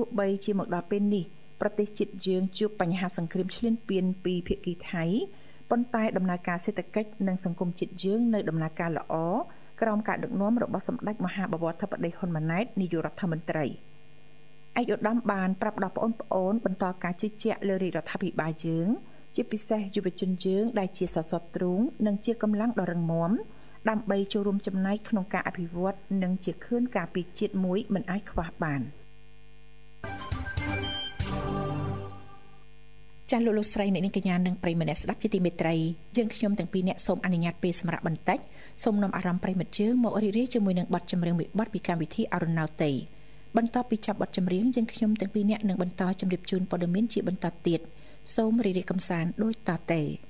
បីជាមកដល់ពេលនេះប្រទេសជាតិយើងជួបបញ្ហាសង្គ្រាមឈ្លានពានពីភាគីថៃប៉ុន្តែដំណើរការសេដ្ឋកិច្ចនិងសង្គមជាតិយើងនៅដំណើរការល្អក្រោមការដឹកនាំរបស់សម្ដេចមហាបវរធិបតីហ៊ុនម៉ាណែតនាយករដ្ឋមន្ត្រីឯកឧត្តមបានប្រាប់ដល់បងប្អូនបន្តការជឿជាក់លើរាជរដ្ឋាភិបាលយើងជាពិសេសយុវជនយើងដែលជាសសរទ្រូងនិងជាកម្លាំងដ៏រឹងមាំដើម្បីចូលរួមចំណែកក្នុងការអភិវឌ្ឍនិងជាខឿនការពារជាតិមួយមិនអាចខ្វះបានចាស់លោកស្រីអ្នកនាងកញ្ញានិងប្រិយមិត្តអ្នកស្ដាប់ជាទីមេត្រីយើងខ្ញុំទាំងពីរអ្នកសូមអនុញ្ញាតពេលសម្រាប់បន្តិចសូមនាំអារម្មណ៍ប្រិយមិត្តយើងមករីករាយជាមួយនឹងបទចម្រៀងមួយបទពីកម្មវិធីអរុណោទ័យបន្ទាប់ពីចាប់បទចម្រៀងយើងខ្ញុំទាំងពីរអ្នកនឹងបន្តជម្រាបជូនព័ត៌មានជាបន្តទៀតសូមរីករាយកំសាន្តដូចតទៅ